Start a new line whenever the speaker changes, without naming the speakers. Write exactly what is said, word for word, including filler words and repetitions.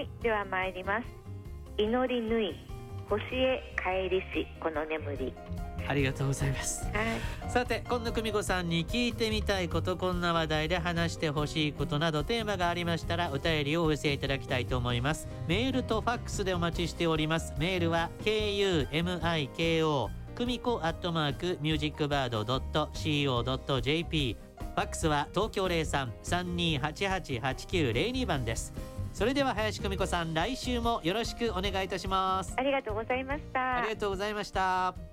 、では参ります。祈り縫い星へ帰りしこの眠り。
ありがとうございます、はい、さて今野久美子さんに聞いてみたいこと、こんな話題で話してほしいことなどテーマがありましたらお便りをお寄せいただきたいと思います。メールとファックスでお待ちしております。メールは ケーユーエムアイケーオー 久美子アットマークミュージックバードドットシーオードットジェーピー、 ファックスは東京 ゼロさん さんにーはちはちはちきゅうゼロに 番です。それでは林久美子さん、来週もよろしくお願いいたします。
ありがとうございました。
ありがとうございました。